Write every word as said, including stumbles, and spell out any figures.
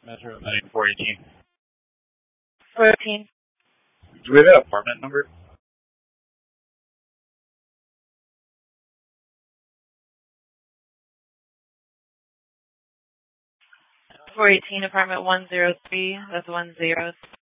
Metro nine four eighteen. four eighteen. Do we have an apartment number? four eighteen, apartment one zero three. That's one zero.